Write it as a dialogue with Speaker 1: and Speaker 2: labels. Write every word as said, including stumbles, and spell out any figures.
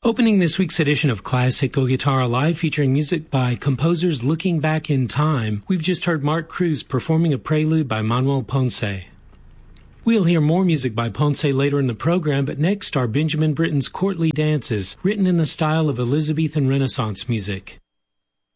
Speaker 1: Opening this week's edition of Classical Guitar Live, featuring music by composers looking back in time, we've just heard Mark Cruz performing a prelude by Manuel Ponce. We'll hear more music by Ponce later in the program, but next are Benjamin Britten's Courtly Dances, written in the style of Elizabethan Renaissance music.